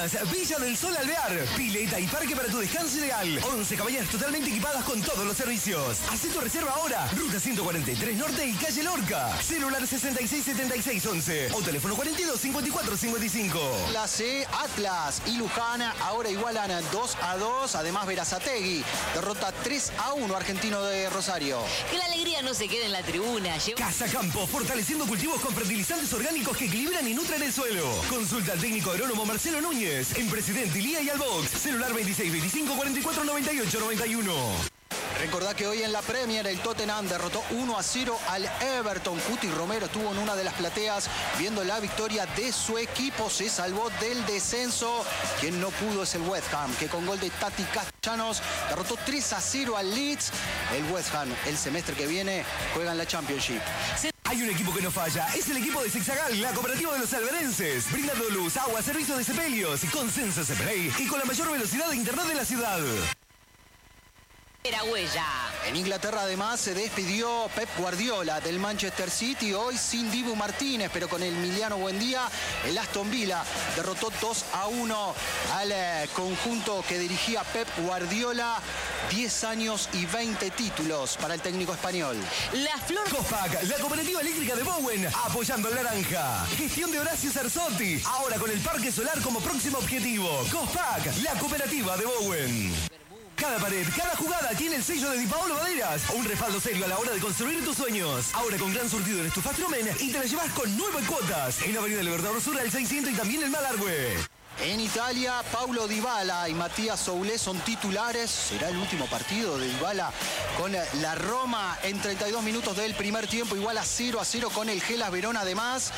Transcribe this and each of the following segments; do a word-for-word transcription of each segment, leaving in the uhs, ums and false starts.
Cabañas Villa del Sol Alvear. Pileta y parque para tu descanso ideal. once cabañas totalmente equipadas con todos los servicios. Haz tu reserva ahora. Ruta ciento cuarenta y tres Norte y calle Lorca. Celular sesenta y seis setenta y seis once o teléfono cuarenta y dos cincuenta y cuatro cincuenta y cinco. La C, Atlas y Luján ahora igualan dos a dos. Además, Berazategui derrota tres a uno Argentino de Rosario. Que la alegría no se quede en la tribuna. Lleva... Casa Campo, fortaleciendo cultivos con fertilizantes orgánicos que equilibran y nutren el suelo. Consulta al técnico agrónomo Marcelo Núñez en Presidente Ilía y Albox. Celular veintiséis veinticinco cuarenta y cuatro noventa y ocho noventa y uno. Recordá que hoy en la Premier el Tottenham derrotó uno a cero al Everton. Cuti Romero estuvo en una de las plateas viendo la victoria de su equipo. Se salvó del descenso. Quien no pudo es el West Ham, que con gol de Tati Castellanos derrotó tres a cero al Leeds. El West Ham el semestre que viene juega en la Championship. Hay un equipo que no falla, es el equipo de Sexagal, la cooperativa de los alberenses, brindando luz, agua, servicios de sepelios, con Censo Seplay y con la mayor velocidad de internet de la ciudad. Era huella. En Inglaterra además se despidió Pep Guardiola del Manchester City, hoy sin Dibu Martínez, pero con el Emiliano Buendía. El Aston Villa derrotó dos a uno al eh, conjunto que dirigía Pep Guardiola. diez años y veinte títulos para el técnico español. La Flor... Cospac, la cooperativa eléctrica de Bowen, apoyando al naranja. Gestión de Horacio Sarzotti, ahora con el parque solar como próximo objetivo. Cospac, la cooperativa de Bowen. Cada pared, cada jugada tiene el sello de Di Paolo Maderas. Un respaldo serio a la hora de construir tus sueños. Ahora con gran surtido en estufas Trumen y te la llevas con nueve cuotas. En Avenida Libertador Sur al seiscientos y también en Malargüe. En Italia, Paulo Dybala y Matías Soulé son titulares. Será el último partido de Dybala con la Roma en treinta y dos minutos del primer tiempo. Igual a cero a cero con el Hellas Verona. Además,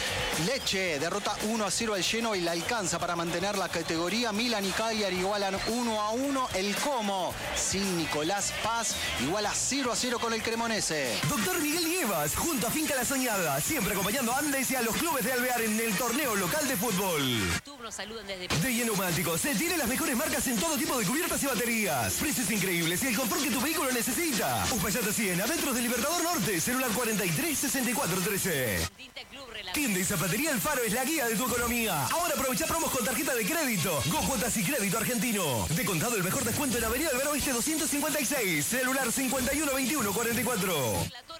Lecce derrota uno a cero al Genoa y la alcanza para mantener la categoría. Milan y Cagliari igualan uno a uno. El Como, sin Nicolás Paz, iguala cero a cero con el Cremonese. Doctor Miguel Nievas, junto a Finca La Soñada, siempre acompañando a Andes y a los clubes de Alvear en el torneo local de fútbol. Nos saludan desde... De Neumáticos, se tiene las mejores marcas en todo tipo de cubiertas y baterías. Precios increíbles y el confort que tu vehículo necesita. Uspallata cien, adentro del Libertador Norte, celular cuarenta y tres sesenta y cuatro trece. Tienda y zapatería El Faro es la guía de tu economía. Ahora aprovecha promos con tarjeta de crédito. Go Cuotas y Crédito Argentino. De contado el mejor descuento en Avenida Alvear Oeste doscientos cincuenta y seis. Celular cincuenta y uno veintiuno cuarenta y cuatro.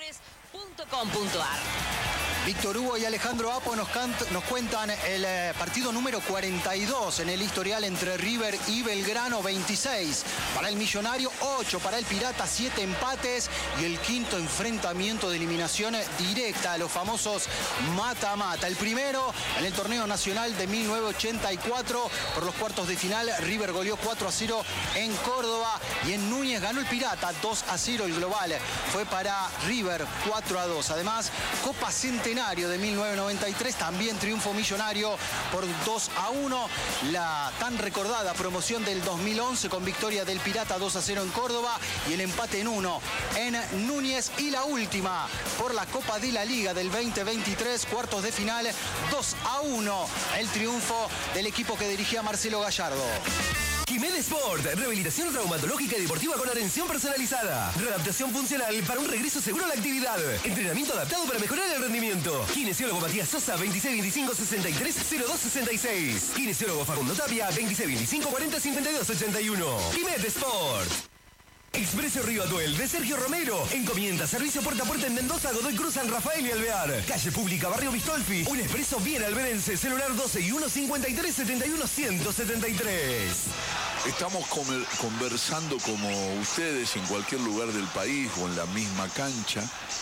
punto com punto ar. Víctor Hugo y Alejandro Apo nos, nos cuentan el eh, partido número cuarenta y dos en el historial entre River y Belgrano. Veintiséis para el Millonario, ocho para el Pirata, siete empates y el quinto enfrentamiento de eliminación directa a los famosos mata-mata. El primero en el torneo nacional de mil novecientos ochenta y cuatro por los cuartos de final. River goleó cuatro a cero en Córdoba y en Núñez ganó el Pirata dos a cero. El global fue para River cuatro a dos. Además, Copa Centenario de mil novecientos noventa y tres, también triunfo millonario por dos a uno. La tan recordada promoción del dos mil once con victoria del Pirata dos a cero en Córdoba y el empate en uno en Núñez. Y la última por la Copa de la Liga del veinte veintitrés, cuartos de final, dos a uno. El triunfo del equipo que dirigía Marcelo Gallardo. Kimed Sport, rehabilitación traumatológica y deportiva con atención personalizada. Readaptación funcional para un regreso seguro a la actividad. Entrenamiento adaptado para mejorar el rendimiento. Kinesiólogo Matías Sosa, veintiséis veinticinco sesenta y tres cero dos sesenta y seis. Kinesiólogo Facundo Tapia, veintiséis veinticinco cuarenta cincuenta y dos ochenta y uno. Kimed Sport. Expreso Río Atuel de Sergio Romero. Encomienda, servicio puerta a puerta en Mendoza, Godoy Cruz, San Rafael y Alvear. Calle Pública, Barrio Bistolfi. Un expreso bien alberense. Celular doce y uno cincuenta y tres setenta y uno ciento setenta y tres. Estamos conversando como ustedes en cualquier lugar del país o en la misma cancha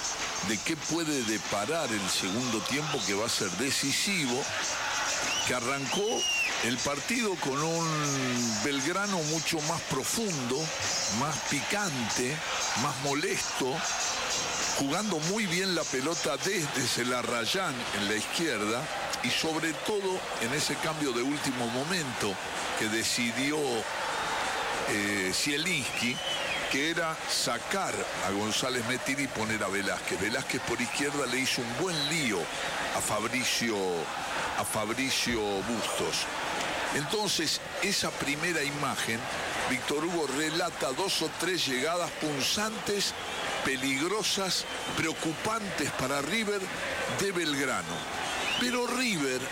de qué puede deparar el segundo tiempo, que va a ser decisivo, que arrancó el partido con un Belgrano mucho más profundo, más picante, más molesto, jugando muy bien la pelota desde Celarrayán en la izquierda y sobre todo en ese cambio de último momento que decidió eh, Zielinski, que era sacar a González Mettini y poner a Velázquez. Velázquez por izquierda le hizo un buen lío a Fabricio, a Fabricio Bustos. Entonces, esa primera imagen, Víctor Hugo relata dos o tres llegadas punzantes, peligrosas, preocupantes para River de Belgrano. Pero River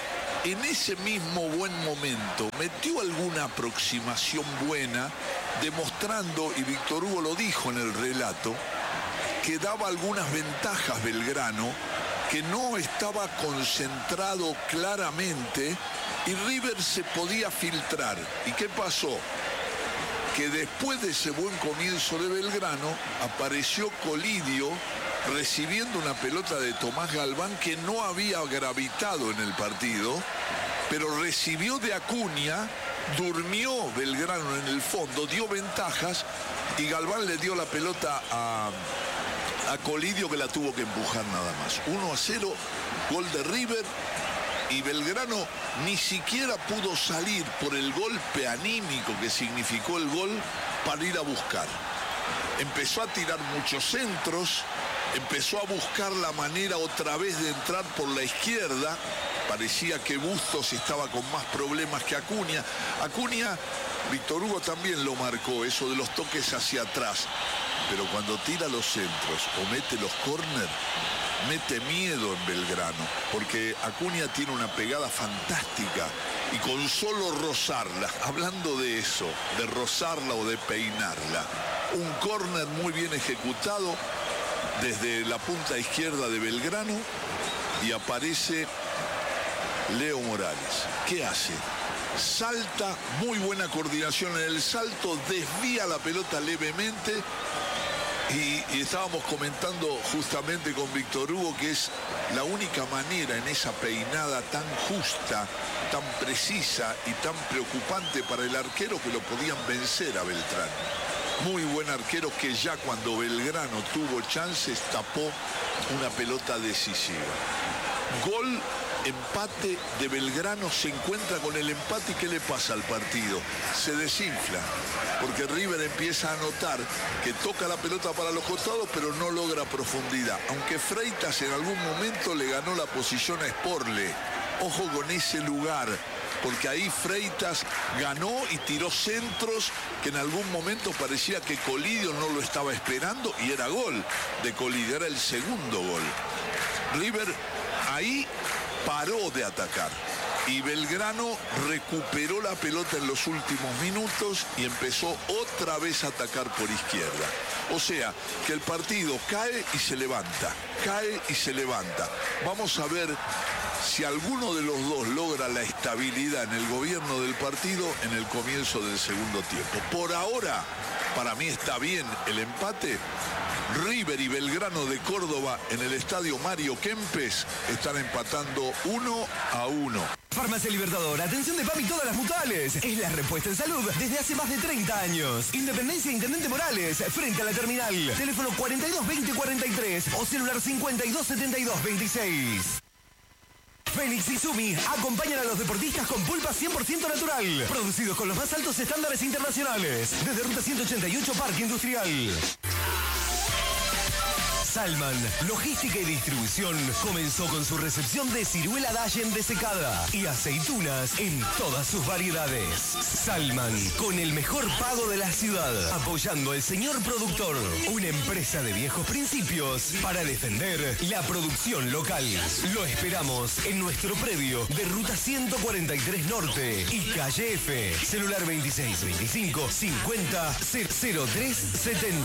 en ese mismo buen momento metió alguna aproximación buena, demostrando, y Víctor Hugo lo dijo en el relato, que daba algunas ventajas Belgrano, que no estaba concentrado claramente y River se podía filtrar. ¿Y qué pasó? Que después de ese buen comienzo de Belgrano, apareció Colidio recibiendo una pelota de Tomás Galván que no había gravitado en el partido, pero recibió de Acuña, durmió Belgrano en el fondo, dio ventajas y Galván le dio la pelota a, a Colidio, que la tuvo que empujar nada más. uno a cero, gol de River, y Belgrano ni siquiera pudo salir por el golpe anímico que significó el gol para ir a buscar. Empezó a tirar muchos centros, empezó a buscar la manera otra vez de entrar por la izquierda. Parecía que Bustos estaba con más problemas que Acuña. Acuña, Víctor Hugo también lo marcó, eso de los toques hacia atrás. Pero cuando tira los centros o mete los córner, mete miedo en Belgrano, porque Acuña tiene una pegada fantástica y con solo rozarla, hablando de eso, de rozarla o de peinarla, un córner muy bien ejecutado desde la punta izquierda de Belgrano y aparece Leo Morales. ¿Qué hace? Salta, muy buena coordinación en el salto, desvía la pelota levemente. Y, y estábamos comentando justamente con Víctor Hugo que es la única manera en esa peinada tan justa, tan precisa y tan preocupante para el arquero que lo podían vencer a Beltrán. Muy buen arquero que ya cuando Belgrano tuvo chances tapó una pelota decisiva. Gol, empate de Belgrano, se encuentra con el empate y ¿qué le pasa al partido? Se desinfla, porque River empieza a notar que toca la pelota para los costados pero no logra profundidad, aunque Freitas en algún momento le ganó la posición a Sporle. Ojo con ese lugar, porque ahí Freitas ganó y tiró centros que en algún momento parecía que Colidio no lo estaba esperando y era gol de Colidio, era el segundo gol. River ahí paró de atacar y Belgrano recuperó la pelota en los últimos minutos y empezó otra vez a atacar por izquierda. O sea, que el partido cae y se levanta, cae y se levanta. Vamos a ver si alguno de los dos logra la estabilidad en el gobierno del partido en el comienzo del segundo tiempo. Por ahora, para mí está bien el empate. River y Belgrano de Córdoba en el estadio Mario Kempes están empatando uno a uno. Farmacia Libertador, atención de PAMI todas las mutuales. Es la respuesta en salud desde hace más de treinta años. Independencia Intendente Morales, frente a la terminal. Teléfono cuarenta y dos veinte cuarenta y tres o celular cincuenta y dos setenta y dos veintiséis. Fénix y Sumi acompañan a los deportistas con pulpa cien por ciento natural. Producidos con los más altos estándares internacionales. Desde Ruta ciento ochenta y ocho, Parque Industrial. Salman, logística y distribución, comenzó con su recepción de ciruela Dayen desecada y aceitunas en todas sus variedades. Salman, con el mejor pago de la ciudad, apoyando al señor productor, una empresa de viejos principios para defender la producción local. Lo esperamos en nuestro predio de Ruta ciento cuarenta y tres Norte y Calle F, celular veintiséis veinticinco cincuenta cero tres setenta.